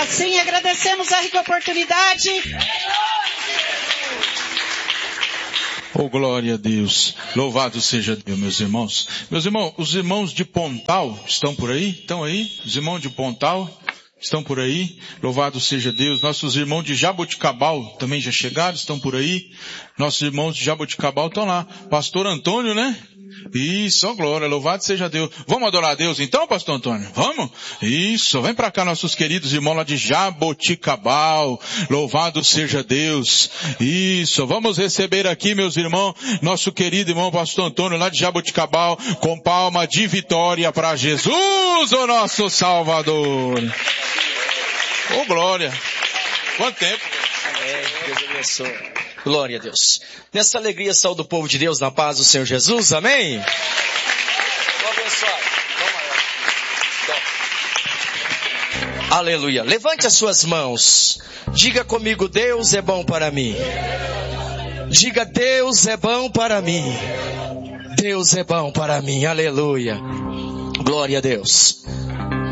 Assim agradecemos a rica oportunidade. Oh, glória a Deus. Louvado seja Deus, meus irmãos. Meus irmãos, os irmãos de Pontal estão por aí? Estão aí? Os irmãos de Pontal estão por aí? Louvado seja Deus. Nossos irmãos de Jaboticabal também já chegaram, estão por aí. Nossos irmãos de Jaboticabal estão lá. Pastor Antônio, né? Isso, ó glória, louvado seja Deus. Vamos adorar a Deus então, pastor Antônio? Vamos? Isso, vem pra cá nossos queridos irmãos lá de Jaboticabal. Louvado seja Deus. Isso, vamos receber aqui, meus irmãos, nosso querido irmão pastor Antônio lá de Jaboticabal, com palma de vitória para Jesus, o nosso Salvador. Oh glória. Quanto tempo? Amém, Deus abençoe. Glória a Deus. Nessa alegria, saúde do povo de Deus, na paz do Senhor Jesus, amém? Aleluia. Levante as suas mãos. Diga comigo, Deus é bom para mim. Diga, Deus é bom para mim. Deus é bom para mim. Aleluia. Glória a Deus.